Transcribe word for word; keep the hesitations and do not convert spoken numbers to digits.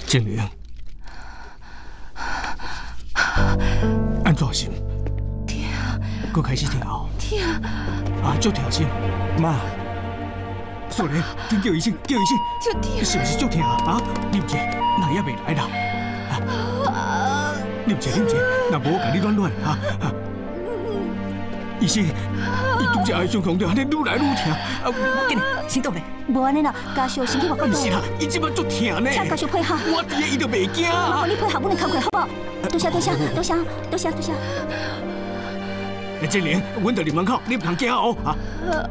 静玲，安怎心？ 疼， 搁开始疼哦。 疼， 啊，足疼心。妈，素莲，紧叫医生，叫医生。 就疼。 是不是足疼啊？啊，你唔知，那也袂来啦。啊，你唔知，你唔知，那无我甲你乱乱啊。啊医生，伊拄只爱上空着安尼愈来愈疼，啊， 紧，先倒来。 无安尼啦，家属身体外国唔是啦，伊即摆足疼呢。 请家属配合。 我伫个伊就袂惊啊。 我你配合，阮的头壳好不好？多谢多谢多谢多谢多谢。 静玲，阮伫入门口，你唔通惊哦啊。